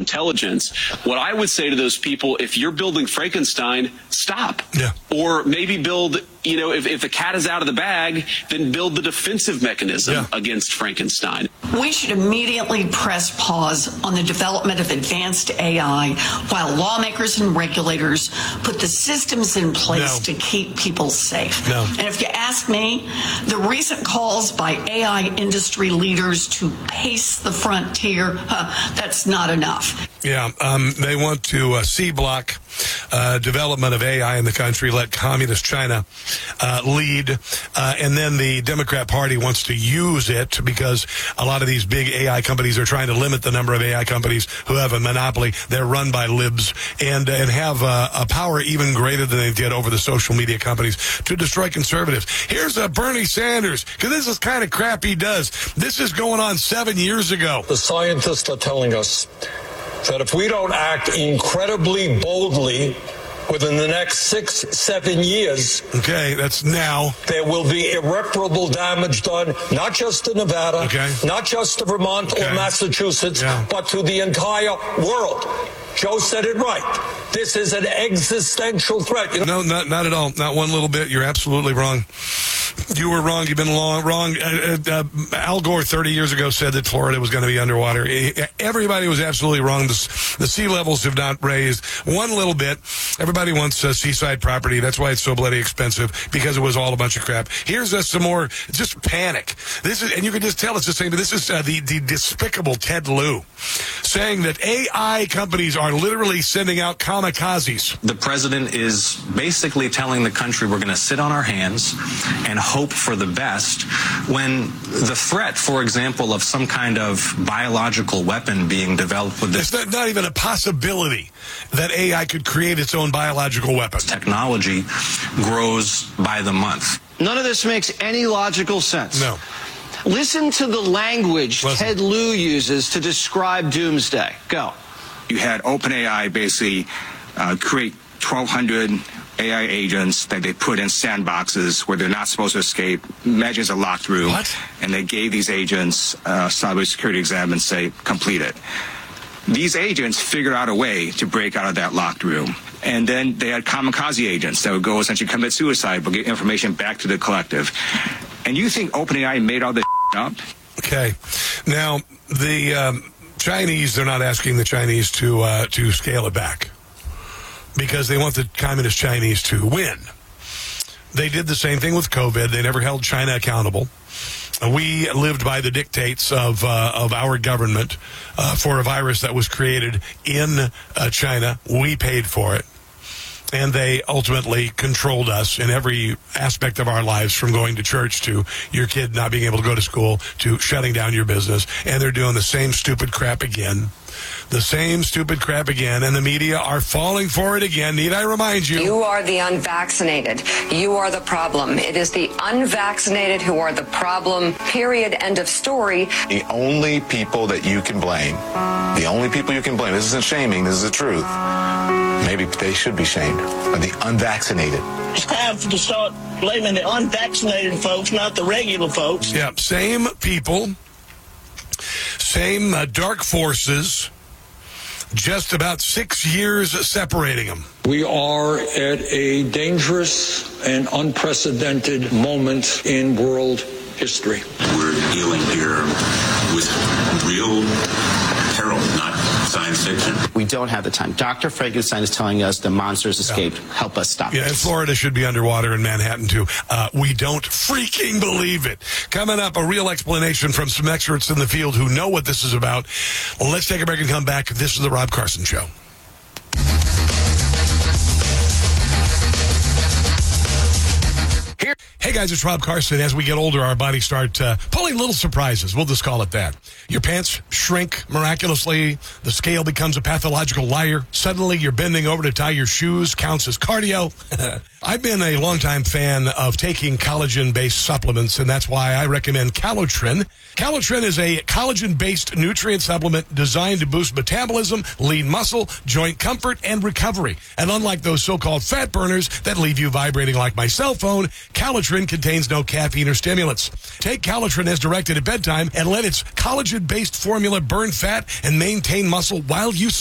intelligence. What I would say to those people, if you're building Frankenstein, stop. Yeah. Or maybe build, if the cat is out of the bag, then build the defensive mechanism against Frankenstein. We should immediately press pause on the development of advanced AI while lawmakers and regulators put the systems in place to keep people safe. And if you ask me, the recent calls by AI industry leaders to pace the frontier, that's not enough. Yeah, they want to C-block development of AI in the country, let communist China lead, and then the Democrat Party wants to use it because a lot of these big AI companies are trying to limit the number of AI companies who have a monopoly. They're run by libs and have a power even greater than they did over the social media companies to destroy conservatives. Here's Bernie Sanders, because this is kind of crap he does. This is going on 7 years ago. The scientists are telling us that if we don't act incredibly boldly within the next 6-7 years, okay, that's now, there will be irreparable damage done, not just to Nevada, not just to Vermont or Massachusetts, but to the entire world. Joe said it right. This is an existential threat. No, not at all. Not one little bit. You're absolutely wrong. You were wrong. You've been wrong. Al Gore 30 years ago said that Florida was going to be underwater. Everybody was absolutely wrong. The sea levels have not raised one little bit. Everybody wants seaside property. That's why it's so bloody expensive, because it was all a bunch of crap. Here's some more just panic. This is, and you can just tell it's the same, but this is the despicable Ted Lieu saying that AI companies are literally sending out kamikazes. The president is basically telling the country we're going to sit on our hands and hope for the best, when the threat, for example, of some kind of biological weapon being developed with this... It's not even a possibility that AI could create its own biological weapon. Technology grows by the month. None of this makes any logical sense. No. Listen to the language Ted Lieu uses to describe doomsday. Go. You had OpenAI basically create 1,200 AI agents that they put in sandboxes where they're not supposed to escape. Imagine it's a locked room. What? And they gave these agents a cybersecurity exam and say, complete it. These agents figured out a way to break out of that locked room. And then they had kamikaze agents that would go essentially commit suicide but get information back to the collective. And you think OpenAI made all this up? Okay. Now, the Chinese, they're not asking the Chinese to scale it back, because they want the communist Chinese to win. They did the same thing with COVID. They never held China accountable. We lived by the dictates of our government for a virus that was created in China. We paid for it. And they ultimately controlled us in every aspect of our lives, from going to church to your kid not being able to go to school to shutting down your business. And they're doing the same stupid crap again. The same stupid crap again, and the media are falling for it again. Need I remind you? You are the unvaccinated. You are the problem. It is the unvaccinated who are the problem, period, end of story. The only people that you can blame, this isn't shaming, this is the truth. Maybe they should be shamed, are the unvaccinated. It's time to start blaming the unvaccinated folks, not the regular folks. Yeah, same people, same dark forces, just about 6 years separating them. We are at a dangerous and unprecedented moment in world history. We're dealing here with real peril, not science fiction. We don't have the time. Dr. Frankenstein is telling us the monsters escaped. Help us stop this. And Florida should be underwater, in Manhattan too. We don't freaking believe it. Coming up, a real explanation from some experts in the field who know what this is about. Well, let's take a break and come back. This is The Rob Carson Show. Hey guys, it's Rob Carson. As we get older, our bodies start pulling little surprises. We'll just call it that. Your pants shrink miraculously. The scale becomes a pathological liar. Suddenly, you're bending over to tie your shoes. Counts as cardio. I've been a longtime fan of taking collagen-based supplements, and that's why I recommend Calotren. Calotren is a collagen-based nutrient supplement designed to boost metabolism, lean muscle, joint comfort, and recovery. And unlike those so-called fat burners that leave you vibrating like my cell phone, Calotren contains no caffeine or stimulants. Take Calotren as directed at bedtime and let its collagen-based formula burn fat and maintain muscle while you